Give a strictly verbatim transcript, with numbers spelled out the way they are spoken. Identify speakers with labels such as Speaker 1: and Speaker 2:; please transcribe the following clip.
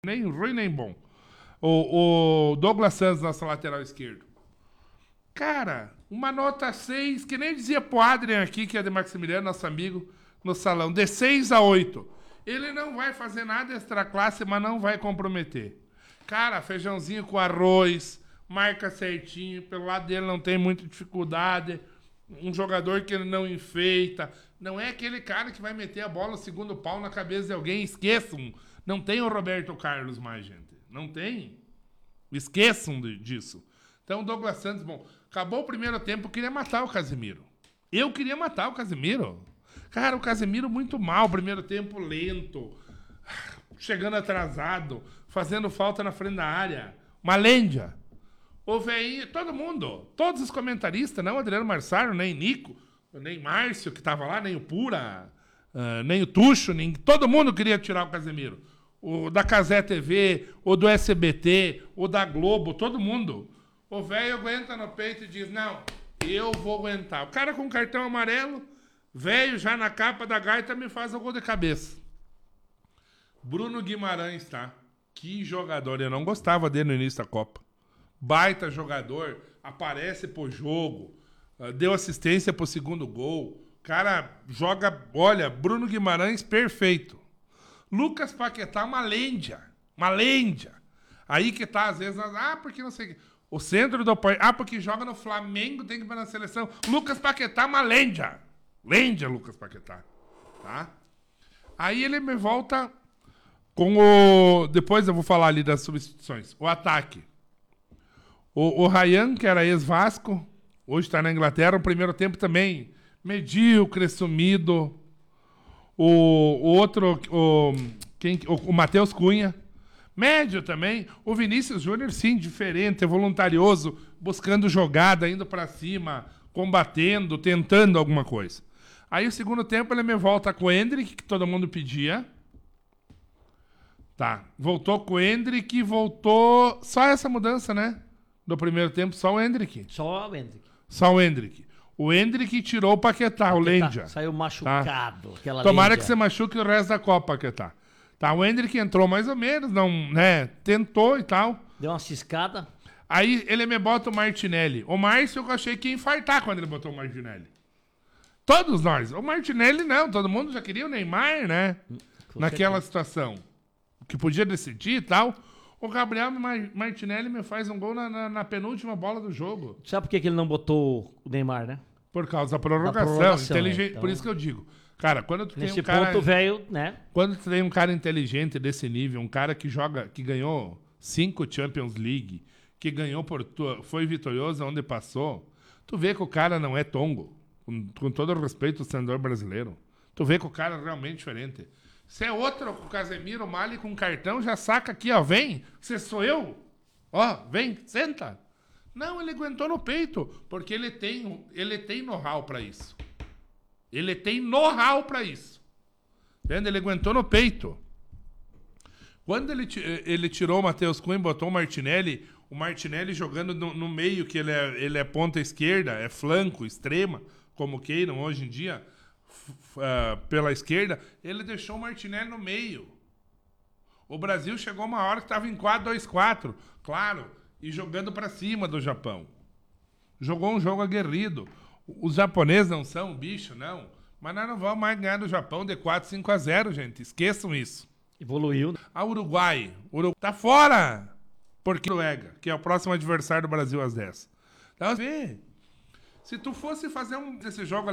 Speaker 1: Nem ruim, nem bom. O, o Douglas Santos, nosso lateral esquerdo. Cara, uma nota seis, que nem dizia pro Adrian aqui, que é de Maximiliano, nosso amigo, no salão. De seis a oito. Ele não vai fazer nada extra classe, mas não vai comprometer. Cara, feijãozinho com arroz, marca certinho, pelo lado dele não tem muita dificuldade. Um jogador que ele não enfeita. Não é aquele cara que vai meter a bola no segundo pau na cabeça de alguém. Esqueçam. Não tem o Roberto Carlos mais, gente. Não tem. Esqueçam de, disso. Então, Douglas Santos, bom, acabou o primeiro tempo, eu queria matar o Casemiro. Eu queria matar o Casemiro. Cara, o Casemiro muito mal, primeiro tempo lento, chegando atrasado, fazendo falta na frente da área. Uma lenda. O velhinho, todo mundo, todos os comentaristas, não Adriano Marçaro, nem Nico, nem Márcio, que estava lá, nem o Pura, uh, nem o Tuxo, nem, todo mundo queria tirar o Casemiro. O da Cazé T V, o do S B T, o da Globo, todo mundo. O velho aguenta no peito e diz, não, eu vou aguentar. O cara com cartão amarelo, velho já na capa da gaita, me faz o gol de cabeça. Bruno Guimarães, tá? Que jogador, eu não gostava dele no início da Copa. Baita jogador, aparece pro jogo, deu assistência pro segundo gol. Cara, joga, olha, Bruno Guimarães, perfeito. Lucas Paquetá, uma lenda, uma lenda. Aí que tá, às vezes, ah, porque não sei o que. O centro do apoio, ah, porque joga no Flamengo, tem que ir na seleção. Lucas Paquetá, uma lenda. Lenda, Lucas Paquetá. Tá? Aí ele me volta com o... Depois eu vou falar ali das substituições. O ataque. O, o Ryan, que era ex-Vasco, hoje está na Inglaterra, o primeiro tempo também medíocre, sumido. O, o outro, o, quem, o, o Matheus Cunha, médio também. O Vinícius Júnior, sim, diferente, voluntarioso, buscando jogada, indo para cima, combatendo, tentando alguma coisa. Aí o segundo tempo ele me volta com o Endrick, que todo mundo pedia. Tá, voltou com o Endrick e voltou... Só essa mudança, né? Do primeiro tempo, só o Endrick.
Speaker 2: Só o Endrick.
Speaker 1: Só o Endrick. O Endrick tirou o Paquetá, o Lendia.
Speaker 2: Saiu machucado.
Speaker 1: Tá?
Speaker 2: Aquela
Speaker 1: Tomara
Speaker 2: Lendia.
Speaker 1: que você machuque o resto da Copa, Paquetá. Tá, o Endrick entrou mais ou menos, não, né? Tentou e tal.
Speaker 2: Deu uma ciscada.
Speaker 1: Aí ele me bota o Martinelli. O Márcio eu achei que ia infartar quando ele botou o Martinelli. Todos nós. O Martinelli não, todo mundo já queria o Neymar, né?
Speaker 2: Com
Speaker 1: Naquela
Speaker 2: certeza.
Speaker 1: situação. Que podia decidir e tal. O Gabriel Martinelli me faz um gol na, na, na penúltima bola do jogo.
Speaker 2: Sabe por que que ele não botou o Neymar, né?
Speaker 1: Por causa da prorrogação.
Speaker 2: Da prorrogação,
Speaker 1: Inteligen...
Speaker 2: é, então...
Speaker 1: Por isso que eu digo. Cara, quando tu
Speaker 2: Nesse
Speaker 1: tem um cara...
Speaker 2: ponto, velho, né?
Speaker 1: Quando tu tem um cara inteligente desse nível, um cara que joga, que ganhou cinco Champions League, que ganhou por tu... foi vitorioso onde passou, tu vê que o cara não é tongo. Com, com todo o respeito ao treinador brasileiro. Tu vê que o cara é realmente diferente. Se é outro, o Casemiro, Mali com cartão, já saca aqui, ó, vem, você sou eu, ó, vem, senta. Não, ele aguentou no peito, porque ele tem, ele tem know-how pra isso. Ele tem know-how pra isso. Entende? Ele aguentou no peito. Quando ele, ele tirou o Matheus Cunha e botou o Martinelli, o Martinelli jogando no, no meio, que ele é, ele é ponta esquerda, é flanco, extrema, como queiram hoje em dia, Uh, pela esquerda, ele deixou o Martinelli no meio. O Brasil chegou uma hora que estava em quatro dois quatro, claro, e jogando para cima do Japão. Jogou um jogo aguerrido. Os japoneses não são bicho, não. Mas nós não vamos mais ganhar do Japão de quatro cinco a zero, gente. Esqueçam isso.
Speaker 2: Evoluiu. Né?
Speaker 1: A Uruguai. Uruguai tá fora! Porque Noruega, que é o próximo adversário do Brasil às dez. Então, assim, se tu fosse fazer um desse jogo